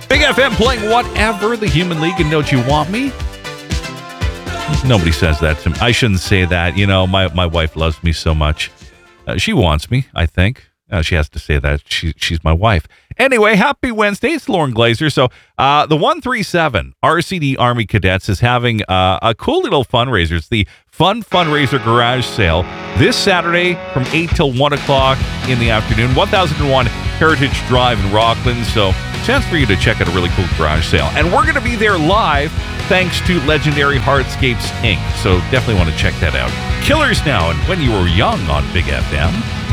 Big FM playing Whatever, the Human League, and Don't You Want Me? Nobody says that to me. I shouldn't say that. You know, my wife loves me so much. She wants me, I think. She has to say that. She's my wife. Anyway, happy Wednesday. It's Lauren Glazer. So the 137 RCD Army Cadets is having a cool little fundraiser. It's the Fun Fundraiser Garage Sale this Saturday from 8 till 1 o'clock in the afternoon. 1001 Heritage Drive in Rockland. So chance for you to check out a really cool garage sale. And we're going to be there live thanks to Legendary Hardscapes Inc. So definitely want to check that out. Killers now and When You Were Young on Big FM.